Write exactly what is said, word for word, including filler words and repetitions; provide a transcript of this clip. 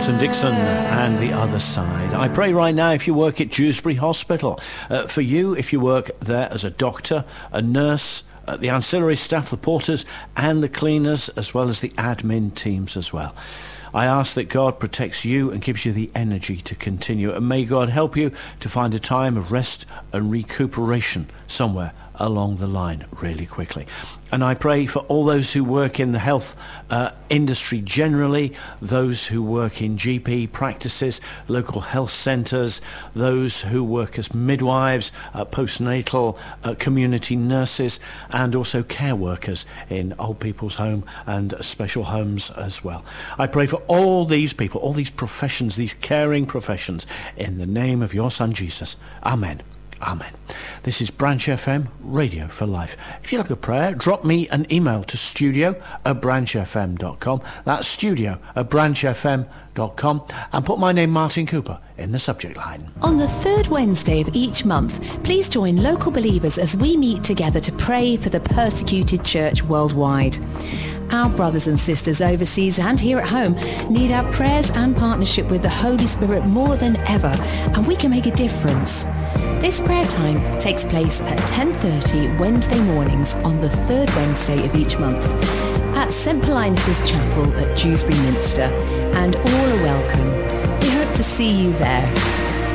Elton Dixon and The Other Side. I pray right now if you work at Dewsbury Hospital, uh, for you if you work there as a doctor, a nurse, uh, the ancillary staff, the porters and the cleaners, as well as the admin teams as well. I ask that God protects you and gives you the energy to continue, and may God help you to find a time of rest and recuperation somewhere along the line really quickly. And I pray for all those who work in the health uh, industry generally, those who work in G P practices, local health centres, those who work as midwives, uh, postnatal uh, community nurses, and also care workers in old people's home and special homes as well. I pray for all these people, all these professions, these caring professions, in the name of your Son Jesus. Amen. Amen. This is Branch F M, Radio for Life. If you like a prayer, drop me an email to studio at branch f m dot com. That's studio at branch f m dot com, and put my name, Martin Cooper, in the subject line. On the third Wednesday of each month, please join local believers as we meet together to pray for the persecuted church worldwide. Our brothers and sisters overseas and here at home need our prayers and partnership with the Holy Spirit more than ever, and we can make a difference. This prayer time takes place at ten thirty Wednesday mornings on the third Wednesday of each month at Saint Paulinus' Chapel at Dewsbury Minster, and all are welcome. We hope to see you there.